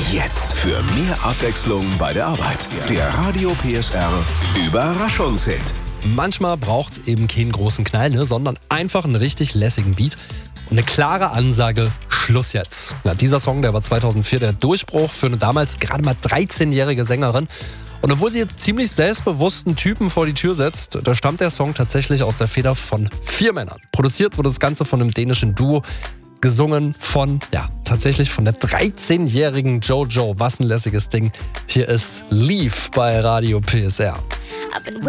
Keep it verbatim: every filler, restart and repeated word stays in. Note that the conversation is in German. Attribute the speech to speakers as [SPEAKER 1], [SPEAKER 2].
[SPEAKER 1] Jetzt für mehr Abwechslung bei der Arbeit. Der Radio P S R Überraschungshit.
[SPEAKER 2] Manchmal braucht es eben keinen großen Knall, ne, sondern einfach einen richtig lässigen Beat und eine klare Ansage, Schluss jetzt. Ja, dieser Song, der war zweitausendvier der Durchbruch für eine damals gerade mal dreizehnjährige Sängerin. Und obwohl sie jetzt ziemlich selbstbewussten Typen vor die Tür setzt, da stammt der Song tatsächlich aus der Feder von vier Männern. Produziert wurde das Ganze von einem dänischen Duo, gesungen von, ja, tatsächlich von der dreizehnjährigen JoJo. Was ein lässiges Ding. Hier ist Leave bei Radio P S R.